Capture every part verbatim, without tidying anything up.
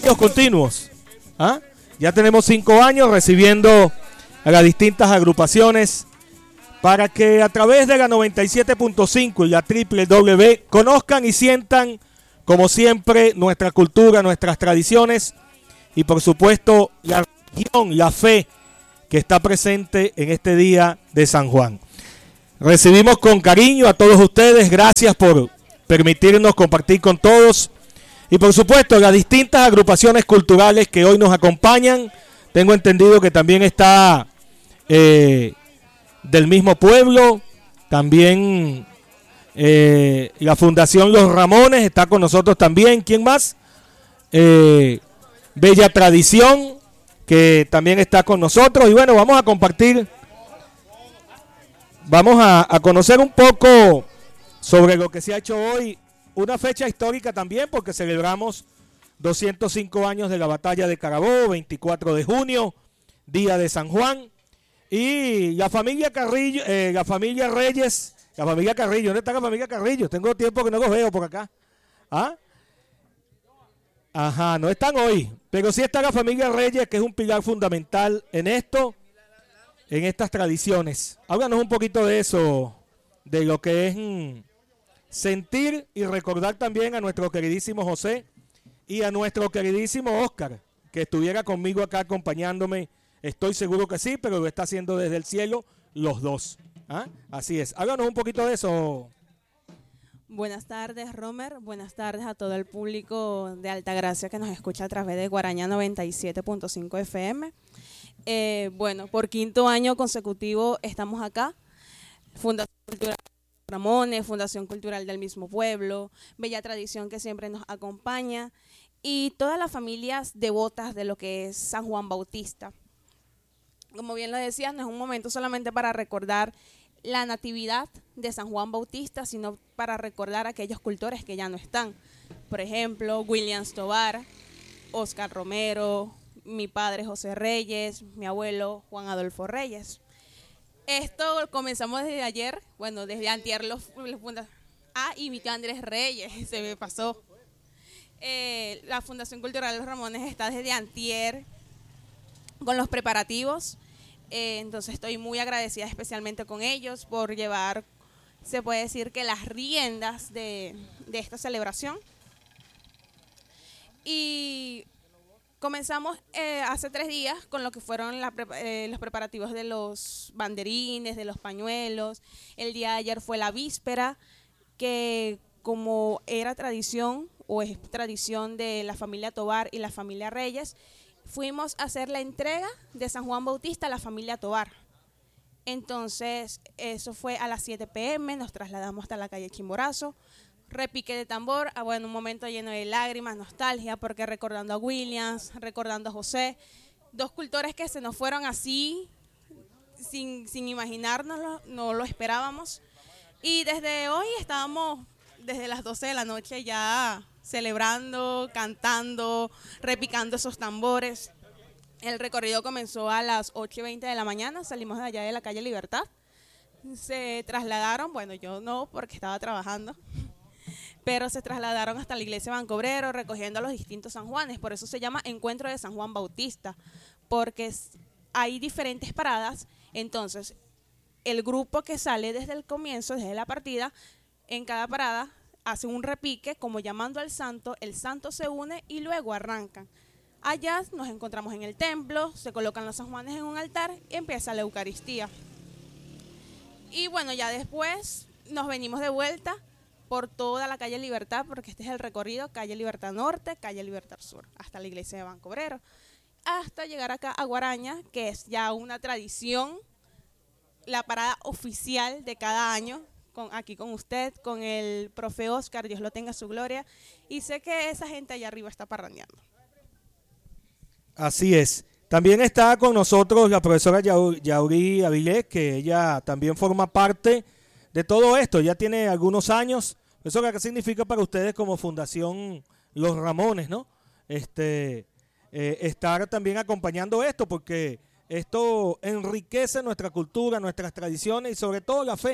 años continuos. ¿Ah? Ya tenemos cinco años recibiendo a las distintas agrupaciones para que a través de la noventa y siete punto cinco y la doble u doble u doble u conozcan y sientan, como siempre, nuestra cultura, nuestras tradiciones y, por supuesto, la religión, la fe que está presente en este día de San Juan. Recibimos con cariño a todos ustedes, gracias por permitirnos compartir con todos y por supuesto las distintas agrupaciones culturales que hoy nos acompañan. Tengo entendido que también está eh, del mismo pueblo, también eh, la Fundación Los Ramones está con nosotros también. ¿Quién más? Eh, Bella Tradición, que también está con nosotros. Y bueno, vamos a compartir. Vamos a, a conocer un poco sobre lo que se ha hecho hoy, una fecha histórica también porque celebramos doscientos cinco años de la batalla de Carabobo, veinticuatro de junio, día de San Juan, y la familia Carrillo, eh, la familia Reyes, la familia Carrillo, ¿dónde está la familia Carrillo? Tengo tiempo que no los veo por acá. ¿Ah? Ajá, no están hoy, pero sí está la familia Reyes, que es un pilar fundamental en esto. En estas tradiciones. Háblanos un poquito de eso, de lo que es mm, sentir y recordar también a nuestro queridísimo José y a nuestro queridísimo Oscar, que estuviera conmigo acá acompañándome. Estoy seguro que sí, pero lo está haciendo desde el cielo los dos. ¿Ah? Así es. Háblanos un poquito de eso. Buenas tardes, Romer. Buenas tardes a todo el público de Altagracia que nos escucha a través de Guaraña noventa y siete punto cinco F M. Eh, bueno, por quinto año consecutivo estamos acá. Fundación Cultural Ramones, Fundación Cultural del mismo pueblo, Bella Tradición que siempre nos acompaña y todas las familias devotas de lo que es San Juan Bautista. Como bien lo decías, no es un momento solamente para recordar la natividad de San Juan Bautista, sino para recordar a aquellos cultores que ya no están. Por ejemplo, Williams Tovar, Oscar Romero, mi padre José Reyes, mi abuelo Juan Adolfo Reyes. Esto comenzamos desde ayer, bueno, desde antier los, los funda Ah, y mi tío Andrés Reyes, se me pasó. Eh, la Fundación Cultural Los Ramones está desde antier con los preparativos, eh, entonces estoy muy agradecida especialmente con ellos por llevar, se puede decir que las riendas de, de esta celebración. Y comenzamos eh, hace tres días con lo que fueron la, eh, los preparativos de los banderines, de los pañuelos. El día de ayer fue la víspera, que como era tradición o es tradición de la familia Tovar y la familia Reyes, fuimos a hacer la entrega de San Juan Bautista a la familia Tovar. Entonces, eso fue a las siete pe eme, nos trasladamos hasta la calle Chimborazo. Repique de tambor, ah, bueno, un momento lleno de lágrimas, nostalgia, porque recordando a Williams, recordando a José, dos cultores que se nos fueron así, sin, sin imaginárnoslo, no lo esperábamos. Y desde hoy estábamos, desde las doce de la noche ya celebrando, cantando, repicando esos tambores. El recorrido comenzó a las ocho y veinte de la mañana, salimos de allá de la calle Libertad. Se trasladaron, bueno, yo no, porque estaba trabajando, pero se trasladaron hasta la iglesia Banco Obrero recogiendo a los distintos San Juanes. Por eso se llama Encuentro de San Juan Bautista, porque hay diferentes paradas. Entonces, el grupo que sale desde el comienzo, desde la partida, en cada parada hace un repique como llamando al santo, el santo se une y luego arrancan. Allá nos encontramos en el templo, se colocan los San Juanes en un altar y empieza la Eucaristía. Y bueno, ya después nos venimos de vuelta por toda la calle Libertad, porque este es el recorrido, calle Libertad Norte, calle Libertad Sur, hasta la iglesia de Banco Obrero, hasta llegar acá a Guaraña, que es ya una tradición, la parada oficial de cada año, con, aquí con usted, con el profe Oscar, Dios lo tenga su gloria, y sé que esa gente allá arriba está parrandeando. Así es. También está con nosotros la profesora Yauri Avilés, que ella también forma parte de todo esto, ya tiene algunos años. ¿Eso qué significa para ustedes como Fundación Los Ramones, no? Este, eh, estar también acompañando esto, porque esto enriquece nuestra cultura, nuestras tradiciones y sobre todo la fe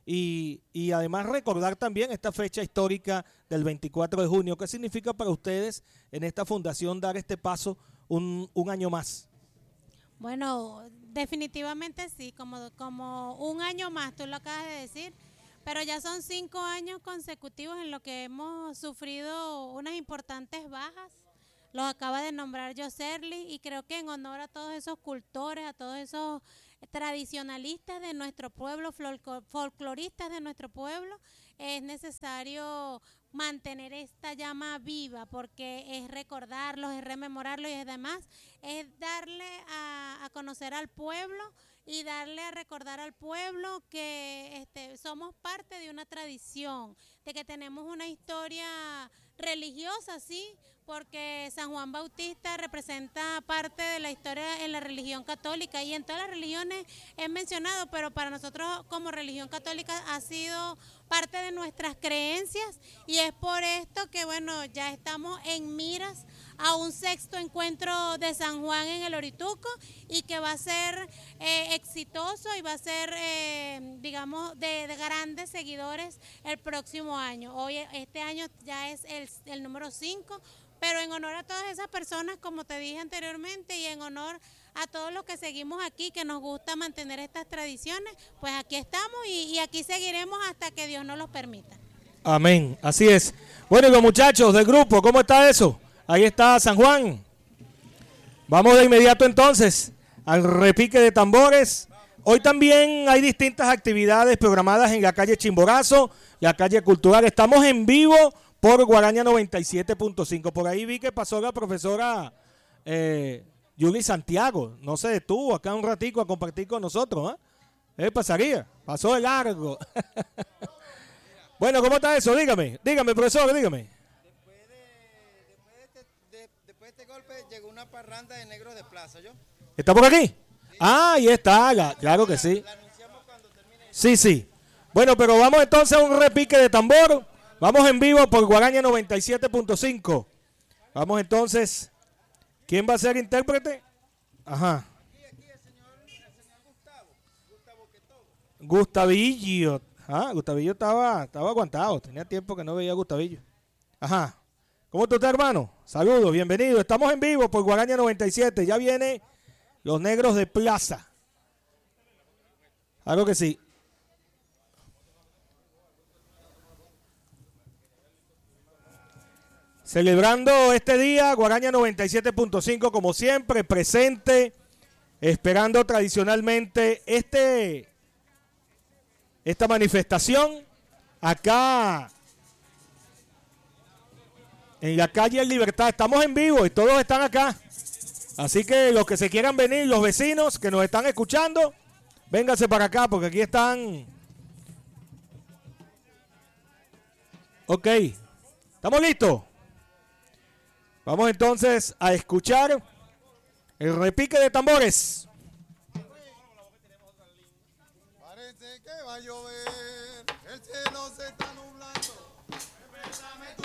y, y además recordar también esta fecha histórica del veinticuatro de junio. ¿Qué significa para ustedes en esta fundación dar este paso un, un año más? Bueno, definitivamente sí, como, como un año más, tú lo acabas de decir, pero ya son cinco años consecutivos en los que hemos sufrido unas importantes bajas. Los acaba de nombrar Joserly y creo que en honor a todos esos cultores, a todos esos tradicionalistas de nuestro pueblo, folcloristas de nuestro pueblo, es necesario mantener esta llama viva, porque es recordarlos, es rememorarlos y además es darle a, a conocer al pueblo y darle a recordar al pueblo que este, somos parte de una tradición, de que tenemos una historia religiosa, sí, porque San Juan Bautista representa parte de la historia en la religión católica y en todas las religiones es mencionado, pero para nosotros como religión católica ha sido parte de nuestras creencias y es por esto que bueno, ya estamos en miras a un sexto encuentro de San Juan en el Orituco y que va a ser eh, exitoso y va a ser, eh, digamos, de, de grandes seguidores el próximo año. Hoy, este año ya es el, el número cinco, pero en honor a todas esas personas, como te dije anteriormente, y en honor a todos los que seguimos aquí, que nos gusta mantener estas tradiciones, pues aquí estamos y, y aquí seguiremos hasta que Dios nos los permita. Amén, así es. Bueno, y los muchachos del grupo, ¿cómo está eso? Ahí está San Juan. Vamos de inmediato entonces al repique de tambores. Hoy también hay distintas actividades programadas en la calle Chimborazo, la calle Cultural. Estamos en vivo por Guaraña noventa y siete punto cinco. Por ahí vi que pasó la profesora eh, Yuli Santiago. No se detuvo acá un ratico a compartir con nosotros. ¿eh? ¿Eh, pasaría? Pasó de largo. Bueno, ¿cómo está eso? Dígame, dígame, profesor, dígame. Llegó una parranda de negros de plaza, ¿yo? ¿Está por aquí? Sí. Ah, ahí está, la, claro que sí. La anunciamos cuando termine. Sí, sí. Bueno, pero vamos entonces a un repique de tambor. Vamos en vivo por Guaraña noventa y siete punto cinco. Vamos entonces. ¿Quién va a ser intérprete? Ajá. Aquí, aquí, el señor, el señor Gustavo. Gustavo que todo. Gustavillo. Ah, Gustavillo estaba, estaba aguantado. Tenía tiempo que no veía a Gustavillo. Ajá. ¿Cómo tú estás, hermano? Saludos, bienvenido. Estamos en vivo por Guaraña noventa y siete. Ya viene los negros de plaza. Claro que sí. Celebrando este día, Guaraña noventa y siete punto cinco, como siempre, presente, esperando tradicionalmente este, esta manifestación acá en la calle Libertad. Estamos en vivo y todos están acá. Así que los que se quieran venir, los vecinos que nos están escuchando, vénganse para acá porque aquí están. Ok, ¿estamos listos? Vamos entonces a escuchar el repique de tambores. Parece que va a llover, el cielo se está nublando.